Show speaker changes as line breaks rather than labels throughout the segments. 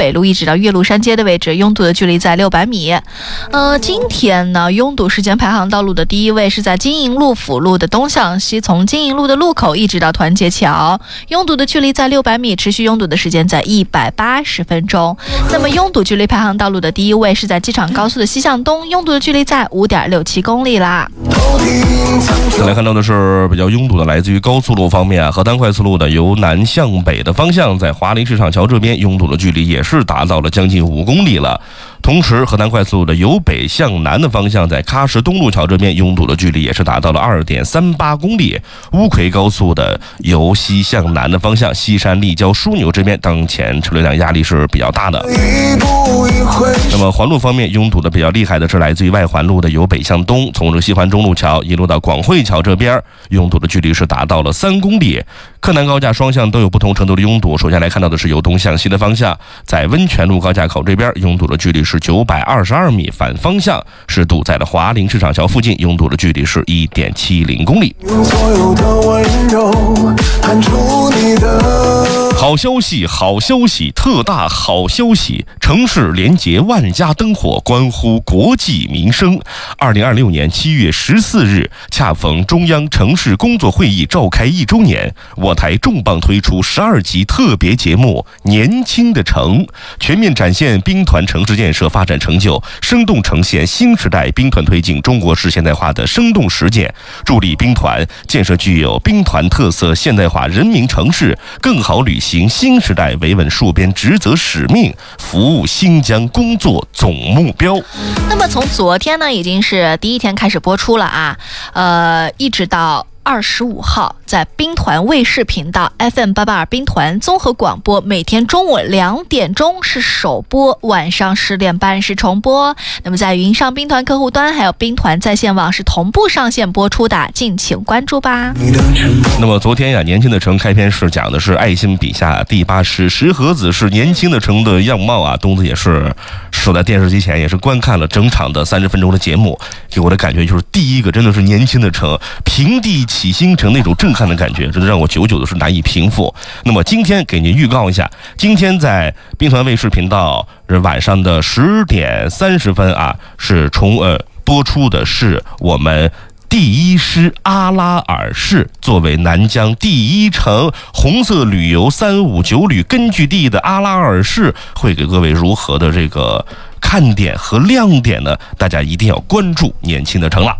北路一直到岳麓山街的位置，拥堵的距离在600米。今天呢，拥堵时间排行道路的第一位是在金银路辅路的东向西，从金银路的路口一直到团结桥，拥堵的距离在600米，持续拥堵的时间在180分钟。那么拥堵距离排行道路的第一位是在机场高速的西向东，拥堵的距离在5.67公里啦。
再来看到的是比较拥堵的来自于高速路方面啊，河南快速路的由南向北的方向，在华林市场桥这边拥堵的距离也是达到了将近5公里了。同时，河南快速的由北向南的方向，在喀什东路桥这边拥堵的距离也是达到了2.38公里。乌奎高速的由西向南的方向，西山立交枢纽这边当前车流量压力是比较大的。那么环路方面，拥堵的比较厉害的是来自于外环路的由北向东，从这西环中路桥一路到广汇桥这边，拥堵的距离是达到了3公里。柯南高架双向都有不同程度的拥堵。首先来看到的是由东向西的方向，在温泉路高架口这边拥堵的距离是922米，反方向是堵在了华林市场桥附近，拥堵的距离是1.70公里。好消息，好消息，特大好消息！城市连结万家灯火，关乎国计民生。2026年7月14日，恰逢中央城市工作会议召开1周年，我台重磅推出12集特别节目《年轻的城》，全面展现兵团城市建设发展成就，生动呈现新时代兵团推进中国式现代化的生动实践，助力兵团建设具有兵团特色现代化人民城市，更好履行新时代维稳戍边职责使命，服务新疆工作总目标。
那么从昨天呢，已经是第1天开始播出了啊，一直到25号，在兵团卫视频道 FM882兵团综合广播，每天中午2点钟是首播，晚上10点半是重播。那么在云上兵团客户端还有兵团在线网是同步上线播出的，敬请关注吧。
那么昨天呀，年轻的城开篇是讲的是爱心笔下第8师石河子是年轻的城的样貌啊。东子也是守在电视机前，也是观看了整场的30分钟的节目，给我的感觉就是第一个真的是年轻的城平地起新城那种震撼的感觉，真的让我久久的是难以平复。那么今天给您预告一下，今天在兵团卫视频道晚上的10点30分啊，是播出的是我们第1师阿拉尔市作为南疆第1城红色旅游359旅根据地的阿拉尔市，会给各位如何的这个看点和亮点呢？大家一定要关注年轻的城了。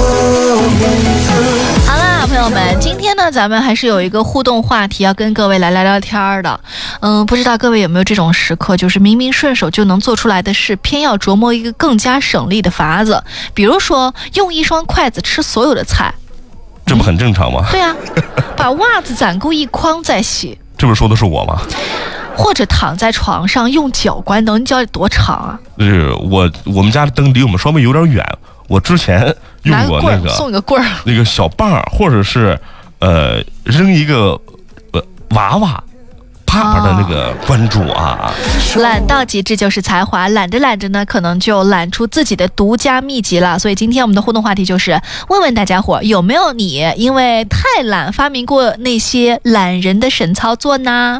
好啦，朋友们，今天呢，咱们还是有一个互动话题要跟各位来聊聊天的。不知道各位有没有这种时刻，就是明明顺手就能做出来的事，偏要琢磨一个更加省力的法子，比如说用1双筷子吃所有的菜，
这不很正常吗？
对啊，把袜子攒够1筐再洗，
这不是说的是我吗？
或者躺在床上用脚关灯，你脚得多长啊？
我们家的灯离我们稍微有点远，我之前用过那个
送个棍儿，
那个小棒，或者是扔一个娃娃啪啪的那个关注啊。
懒到极致就是才华，懒着懒着呢，可能就懒出自己的独家秘籍了。所以今天我们的互动话题就是问问大家伙，有没有你因为太懒发明过那些懒人的神操作呢？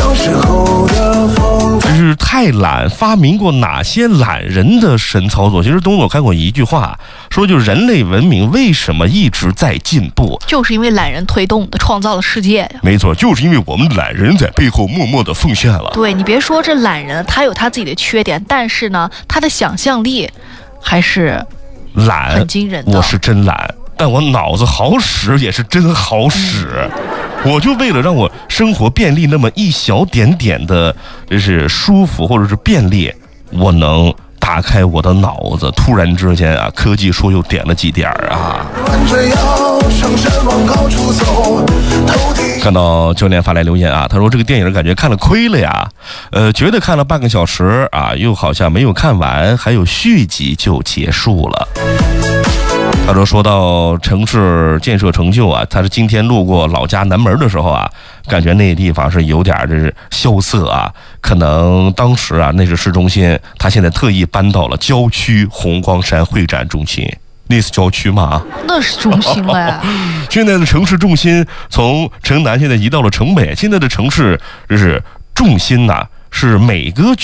就是太懒发明过哪些懒人的神操作？其实东我看过一句话，说就是人类文明为什么一直在进步，
就是因为懒人推动的，创造了世界呀。
没错，就是因为我们懒人在背后默默的奉献了。
对，你别说这懒人他有他自己的缺点，但是呢他的想象力还是
懒
很惊人的。
我是真懒，但我脑子好使也是真好使。我就为了让我生活便利那么一小点点的就是舒服或者是便利，我能打开我的脑子，突然之间啊，科技树又点了几点啊。看到教练发来留言啊，他说这个电影感觉看了亏了呀，觉得看了半个小时啊，又好像没有看完，还有续集就结束了。他说到城市建设成就啊，他是今天路过老家南门的时候啊，感觉那地方是有点这是萧瑟啊，可能当时啊那是市中心，他现在特意搬到了郊区红光山会展中心。那是郊区吗？
那是中心了呀。
现在的城市重心从城南现在移到了城北，现在的城市就是重心呐，是每个